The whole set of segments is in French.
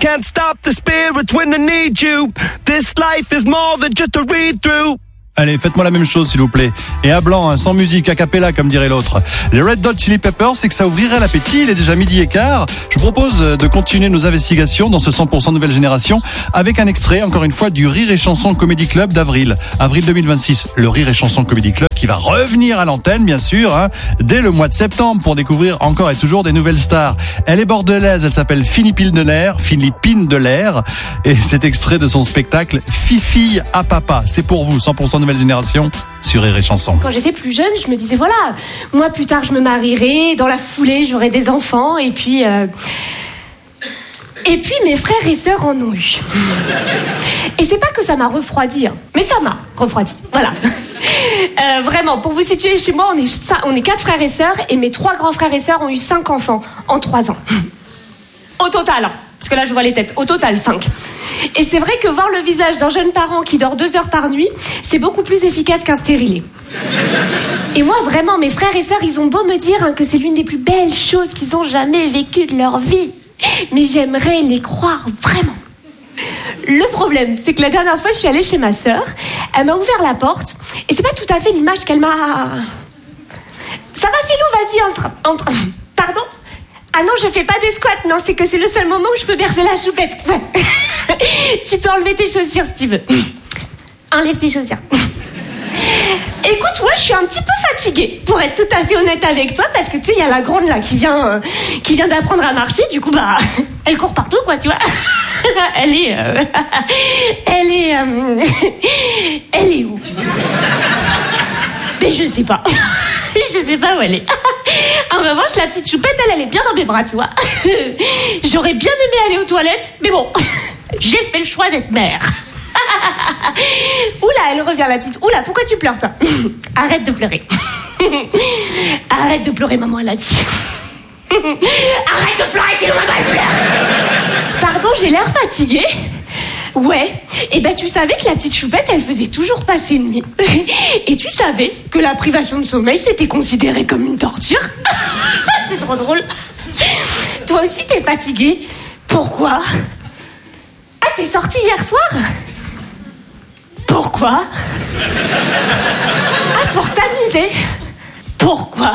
can't stop the spirit when I need you. This life is more than just a read-through. Allez, faites-moi la même chose, s'il vous plaît. Et à blanc, hein, sans musique, a cappella, comme dirait l'autre. Les Red Hot Chili Peppers, c'est que ça ouvrirait l'appétit. Il est déjà 12h15. Je vous propose de continuer nos investigations dans ce 100% nouvelle génération avec un extrait, encore une fois, du Rire et Chanson Comedy Club d'avril. Avril 2026. Le Rire et Chanson Comedy Club qui va revenir à l'antenne, bien sûr, hein, dès le mois de septembre pour découvrir encore et toujours des nouvelles stars. Elle est bordelaise, elle s'appelle Philippine Delair. Et cet extrait de son spectacle Fifille à papa. C'est pour vous, 100% nouvelle génération sur Rire et Chanson. Quand j'étais plus jeune, je me disais voilà, moi plus tard je me marierai, dans la foulée j'aurai des enfants et puis mes frères et sœurs en ont eu. Et c'est pas que ça m'a refroidi, hein, mais ça m'a refroidi. Voilà. Vraiment, pour vous situer, chez moi, on est 4 frères et sœurs et mes 3 grands frères et sœurs ont eu 5 enfants en 3 ans. Au total, hein, parce que là je vois les têtes, au total 5. Et c'est vrai que voir le visage d'un jeune parent qui dort 2 heures par nuit, c'est beaucoup plus efficace qu'un stérilet. Et moi vraiment, mes frères et sœurs, ils ont beau me dire hein, que c'est l'une des plus belles choses qu'ils ont jamais vécues de leur vie, mais j'aimerais les croire vraiment. Le problème, c'est que la dernière fois, je suis allée chez ma sœur, elle m'a ouvert la porte, et c'est pas tout à fait l'image qu'elle m'a... Ça va, Philou, vas-y, entre... Pardon ? Ah non, je fais pas des squats, non, c'est que c'est le seul moment où je peux bercer la choupette. Tu peux enlever tes chaussures si tu veux. Enlève tes chaussures. Écoute, ouais, je suis un petit peu fatiguée, pour être tout à fait honnête avec toi, parce que tu sais, il y a la grande là qui vient d'apprendre à marcher, du coup, bah, elle court partout, quoi, tu vois. Elle est où? Mais je sais pas. Je sais pas où elle est. En revanche, la petite choupette, elle est bien dans mes bras, tu vois. J'aurais bien aimé aller aux toilettes, mais bon, j'ai fait le choix d'être mère. Oula, elle revient la petite. Oula, pourquoi tu pleures toi? Arrête de pleurer. Arrête de pleurer, maman, elle a dit. Arrête de pleurer, sinon maman elle pleure. Pardon, j'ai l'air fatiguée. Ouais, et ben tu savais que la petite choupette, elle faisait toujours passer nuit. Et tu savais que la privation de sommeil, c'était considéré comme une torture. C'est trop drôle. Toi aussi, t'es fatiguée. Pourquoi? Ah, t'es sortie hier soir? Pourquoi? Ah, pour t'amuser. Pourquoi?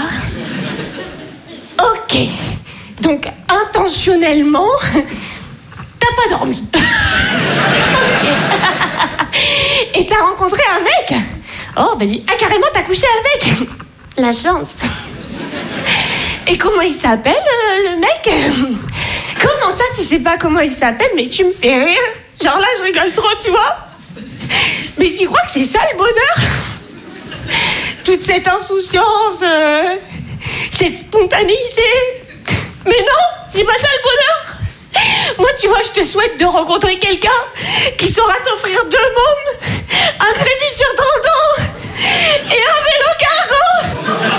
Ok. Donc, intentionnellement, t'as pas dormi. Okay. Et t'as rencontré un mec? Oh, bah dis. Ah, carrément, t'as couché avec? La chance. Et comment il s'appelle, le mec? Comment ça, tu sais pas comment il s'appelle? Mais tu me fais rire. Genre là, je rigole trop, tu vois. Mais tu crois que c'est ça, le bonheur? Toute cette insouciance, cette spontanéité. Mais non, c'est pas ça, le bonheur. Moi, tu vois, je te souhaite de rencontrer quelqu'un qui saura t'offrir 2 mômes, un crédit sur 30 ans et un vélo cargo.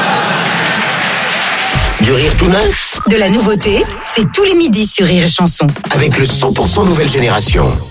Du rire tout neuf, de la nouveauté, c'est tous les midis sur Rire et Chanson. avec le 100% nouvelle génération.